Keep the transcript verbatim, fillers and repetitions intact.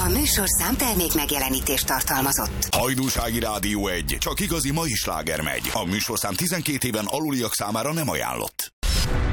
A műsorszám termék megjelenítést tartalmazott. Hajdúsági Rádió egy, csak igazi mai sláger megy. A műsorszám tizenkét éven aluliak számára nem ajánlott.